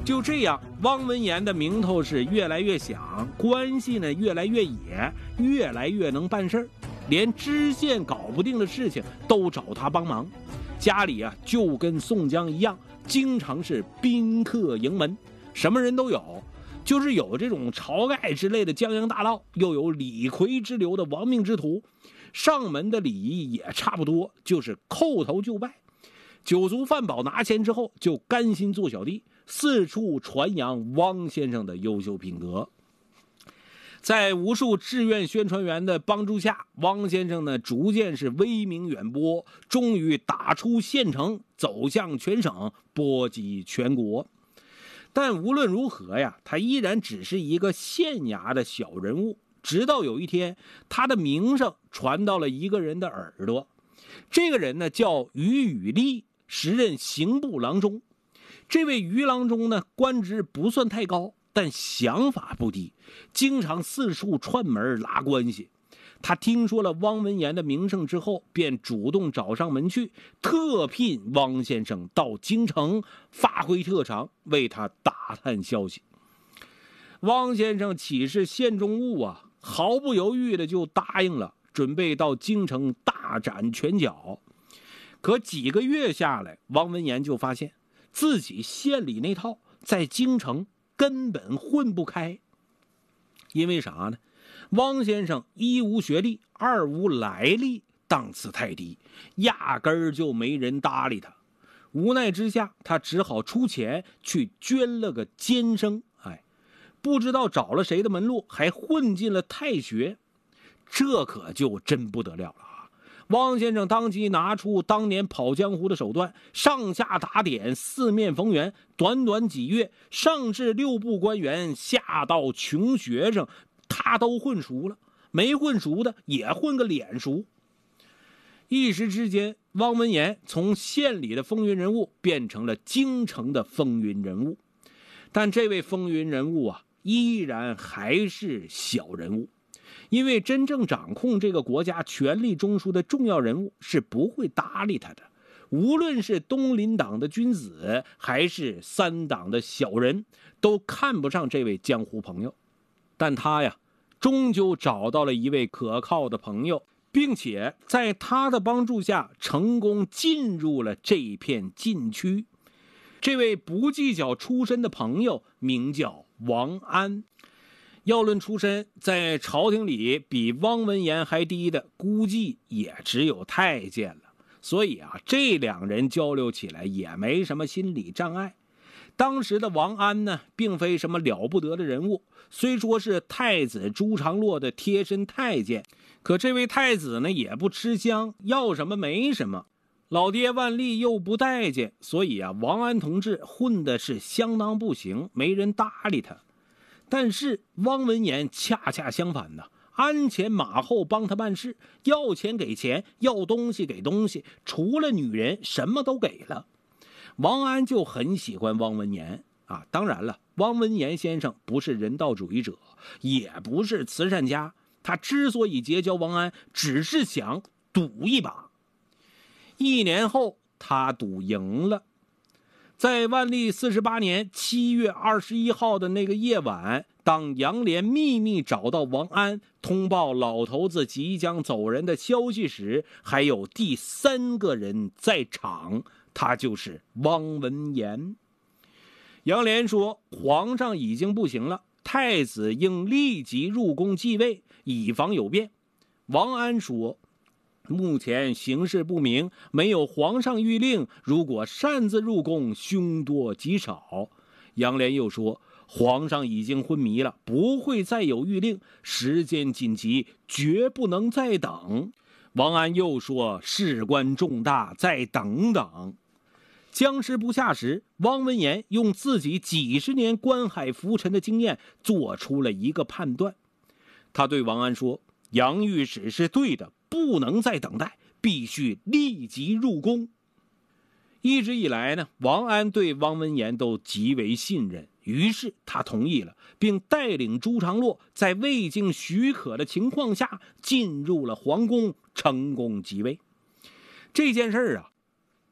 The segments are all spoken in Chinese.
就这样，汪文言的名头是越来越响，关系呢越来越野，越来越能办事儿，连知县搞不定的事情都找他帮忙。家里啊就跟宋江一样，经常是宾客盈门，什么人都有。就是有这种晁盖之类的江洋大盗，又有李逵之流的亡命之徒，上门的礼仪也差不多，就是叩头就拜。酒足饭饱拿钱之后，就甘心做小弟，四处传扬汪先生的优秀品格。在无数志愿宣传员的帮助下，汪先生呢逐渐是威名远播，终于打出县城，走向全省，波及全国。但无论如何呀，他依然只是一个县衙的小人物。直到有一天，他的名声传到了一个人的耳朵。这个人呢叫于宇立，时任刑部郎中。这位于郎中呢，官职不算太高，但想法不低，经常四处串门拉关系。他听说了汪文言的名声之后，便主动找上门去，特聘汪先生到京城发挥特长，为他打探消息。汪先生岂是县中物啊，毫不犹豫的就答应了，准备到京城大展拳脚。可几个月下来，汪文言就发现自己县里那套在京城根本混不开。因为啥呢？汪先生一无学历，二无来历，档次太低，压根儿就没人搭理他。无奈之下，他只好出钱去捐了个监生。不知道找了谁的门路，还混进了太学。这可就真不得了了啊！汪先生当即拿出当年跑江湖的手段，上下打点，四面逢源，短短几月，上至6部官员，下到穷学生，他都混熟了，没混熟的也混个脸熟。一时之间，汪文言从县里的风云人物变成了京城的风云人物。但这位风云人物啊，依然还是小人物，因为真正掌控这个国家权力中枢的重要人物是不会搭理他的。无论是东林党的君子，还是三党的小人，都看不上这位江湖朋友。但他呀，终究找到了一位可靠的朋友，并且在他的帮助下，成功进入了这片禁区。这位不计较出身的朋友名叫王安。要论出身，在朝廷里比汪文言还低的，估计也只有太监了。所以啊，这两人交流起来也没什么心理障碍。当时的王安呢，并非什么了不得的人物，虽说是太子朱常洛的贴身太监，可这位太子呢也不吃香，要什么没什么。老爹万历又不待见，所以啊，王安同志混的是相当不行，没人搭理他。但是汪文言恰恰相反呢，鞍前马后帮他办事，要钱给钱，要东西给东西，除了女人什么都给了。王安就很喜欢汪文言啊，当然了，汪文言先生不是人道主义者，也不是慈善家，他之所以结交王安，只是想赌一把。1年后，他赌赢了。在万历48年7月21号的那个夜晚，当杨涟秘密找到王安，通报老头子即将走人的消息时，还有第3个人在场，他就是汪文言。杨涟说，皇上已经不行了，太子应立即入宫继位，以防有变。王安说，目前形势不明，没有皇上谕令，如果擅自入宫，凶多吉少。杨涟又说，皇上已经昏迷了，不会再有谕令，时间紧急，绝不能再等。王安又说，事关重大，再等等。僵持不下时，汪文言用自己几十年观海浮沉的经验，做出了一个判断。他对王安说，杨御史是对的，不能再等待，必须立即入宫。一直以来呢，王安对汪文言都极为信任，于是他同意了，并带领朱常洛在未经许可的情况下进入了皇宫，成功即位。这件事啊，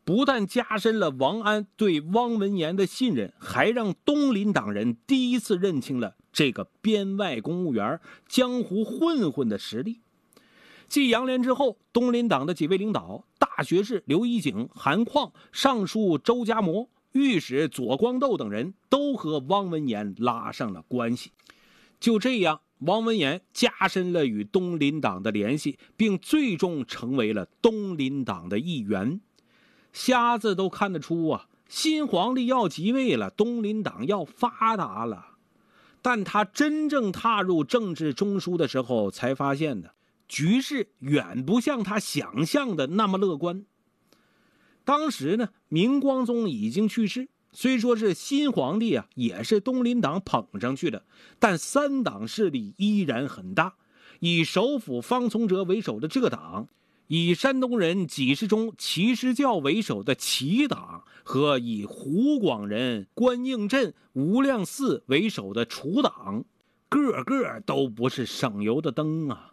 不但加深了王安对汪文言的信任，还让东林党人第一次认清了这个编外公务员、江湖混混的实力。继杨涟之后，东林党的几位领导，大学士刘一景、韩况、尚书周家谟、御史左光斗等人都和汪文言拉上了关系。就这样，汪文言加深了与东林党的联系，并最终成为了东林党的一员。瞎子都看得出啊，新皇帝要即位了，东林党要发达了。但他真正踏入政治中枢的时候，才发现呢，局势远不像他想象的那么乐观。当时呢，明光宗已经去世，虽说是新皇帝啊，也是东林党捧上去的，但三党势力依然很大。以首辅方从哲为首的这党，以山东人几世忠齐师教为首的齐党，和以湖广人关应镇无量寺为首的楚党，个个都不是省油的灯啊。